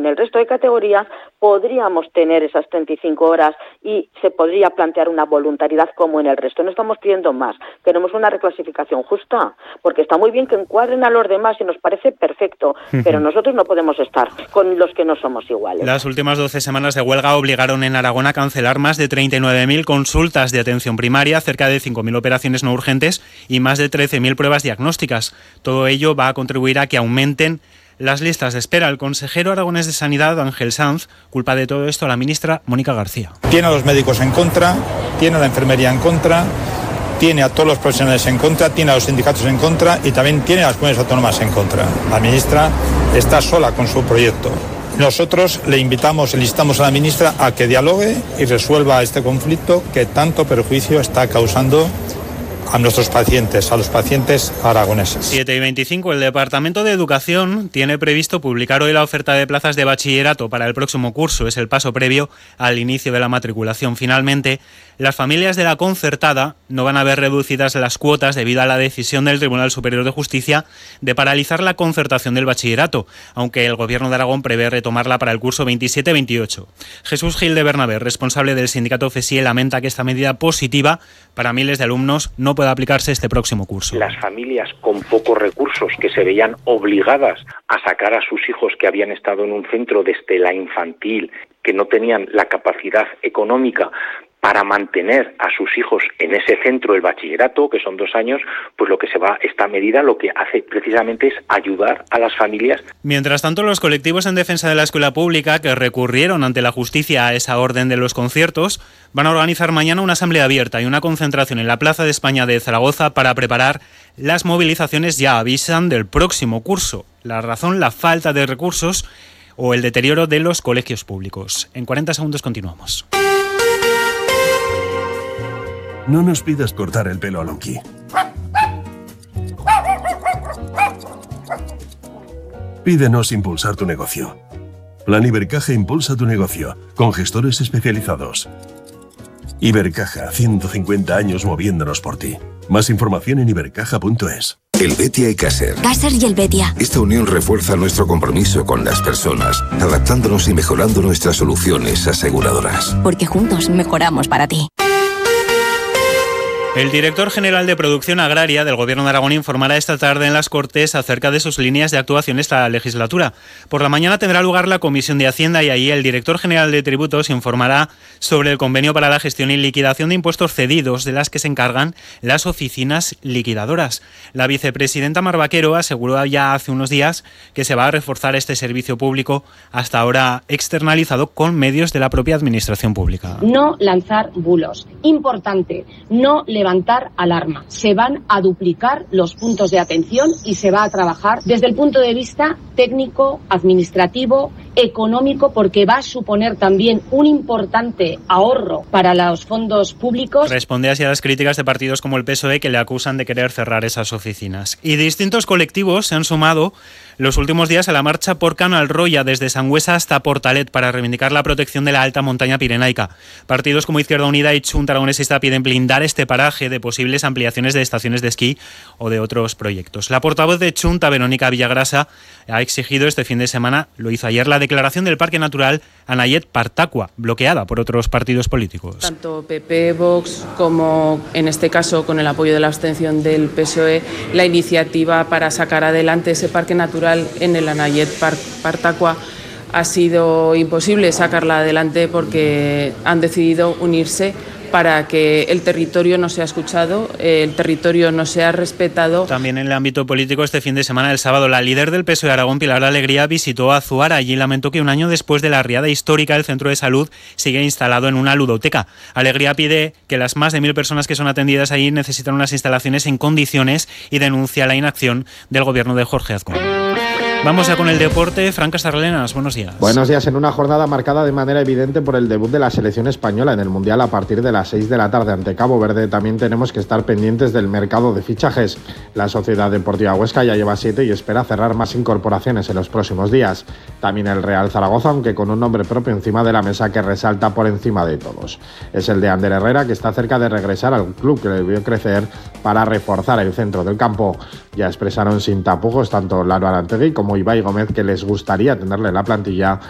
en el resto de categorías podríamos tener esas 35 horas y se podría plantear una voluntariedad como en el resto. No estamos pidiendo más, queremos una reclasificación justa, porque está muy bien que encuadren a los demás y nos parece perfecto, pero nosotros no podemos estar con los que no somos iguales. Las últimas 12 semanas de huelga obligaron en Aragón a cancelar más de 39.000 consultas de atención primaria, cerca de 5.000 operaciones no urgentes y más de 13.000 pruebas diagnósticas. Todo ello va a contribuir a que aumenten las listas de espera. El consejero aragonés de Sanidad, Ángel Sanz, culpa de todo esto a la ministra Mónica García. Tiene a los médicos en contra, tiene a la enfermería en contra, tiene a todos los profesionales en contra, tiene a los sindicatos en contra y también tiene a las comunidades autónomas en contra. La ministra está sola con su proyecto. Nosotros le instamos a la ministra a que dialogue y resuelva este conflicto que tanto perjuicio está causando a nuestros pacientes, a los pacientes aragoneses. 7:25, el Departamento de Educación tiene previsto publicar hoy la oferta de plazas de bachillerato para el próximo curso. Es el paso previo al inicio de la matriculación. Finalmente, las familias de la concertada no van a ver reducidas las cuotas debido a la decisión del Tribunal Superior de Justicia de paralizar la concertación del bachillerato, aunque el Gobierno de Aragón prevé retomarla para el curso 27-28. Jesús Gil de Bernabé, responsable del sindicato FESIE, lamenta que esta medida positiva para miles de alumnos no pueda aplicarse este próximo curso. Las familias con pocos recursos que se veían obligadas a sacar a sus hijos que habían estado en un centro desde la infantil, que no tenían la capacidad económica para mantener a sus hijos en ese centro del bachillerato, que son 2 años, pues esta medida lo que hace precisamente es ayudar a las familias. Mientras tanto, los colectivos en defensa de la escuela pública que recurrieron ante la justicia a esa orden de los conciertos van a organizar mañana una asamblea abierta y una concentración en la Plaza de España de Zaragoza para preparar las movilizaciones, ya avisan, del próximo curso. La razón, la falta de recursos o el deterioro de los colegios públicos. En 40 segundos continuamos. No nos pidas cortar el pelo a Lonky. Pídenos impulsar tu negocio. Plan Ibercaja impulsa tu negocio, con gestores especializados. Ibercaja, 150 años moviéndonos por ti. Más información en ibercaja.es. Helvetia y Caser. Caser y Helvetia. Esta unión refuerza nuestro compromiso con las personas, adaptándonos y mejorando nuestras soluciones aseguradoras. Porque juntos mejoramos para ti. El director general de Producción Agraria del Gobierno de Aragón informará esta tarde en las Cortes acerca de sus líneas de actuación esta legislatura. Por la mañana tendrá lugar la Comisión de Hacienda y allí el director general de Tributos informará sobre el convenio para la gestión y liquidación de impuestos cedidos de las que se encargan las oficinas liquidadoras. La vicepresidenta Mar Vaquero aseguró ya hace unos días que se va a reforzar este servicio público hasta ahora externalizado con medios de la propia administración pública. No lanzar bulos. Importante, no levantar alarma. Se van a duplicar los puntos de atención y se va a trabajar desde el punto de vista técnico, administrativo, económico, porque va a suponer también un importante ahorro para los fondos públicos. Responde así a las críticas de partidos como el PSOE que le acusan de querer cerrar esas oficinas. Y distintos colectivos se han sumado los últimos días a la marcha por Canal Roya desde Sangüesa hasta Portalet para reivindicar la protección de la alta montaña pirenaica. Partidos como Izquierda Unida y Chunta Aragonesista piden blindar este paraje de posibles ampliaciones de estaciones de esquí o de otros proyectos. La portavoz de Chunta, Verónica Villagrasa, ha exigido este fin de semana, lo hizo ayer, la declaración del Parque Natural Anayet-Partacua, bloqueada por otros partidos políticos. Tanto PP, Vox, como en este caso con el apoyo de la abstención del PSOE, la iniciativa para sacar adelante ese parque natural en el Anayet-Partacua ha sido imposible sacarla adelante porque han decidido unirse para que el territorio no sea escuchado, el territorio no sea respetado. También en el ámbito político, este fin de semana, el sábado, la líder del PSOE de Aragón, Pilar Alegría, visitó Azuara. Allí lamentó que un año después de la riada histórica, el centro de salud sigue instalado en una ludoteca. Alegría pide que las más de 1.000 personas que son atendidas allí necesitan unas instalaciones en condiciones y denuncia la inacción del gobierno de Jorge Azcón. Vamos ya con el deporte. Fran Casarlenas, buenos días. Buenos días. En una jornada marcada de manera evidente por el debut de la selección española en el Mundial a partir de las 6 de la tarde ante Cabo Verde, también tenemos que estar pendientes del mercado de fichajes. La Sociedad Deportiva Huesca ya lleva 7 y espera cerrar más incorporaciones en los próximos días. También el Real Zaragoza, aunque con un nombre propio encima de la mesa que resalta por encima de todos. Es el de Ander Herrera, que está cerca de regresar al club que le vio crecer para reforzar el centro del campo. Ya expresaron sin tapujos tanto Laro Arantegui como Ibai Gómez que les gustaría tenerle en la plantilla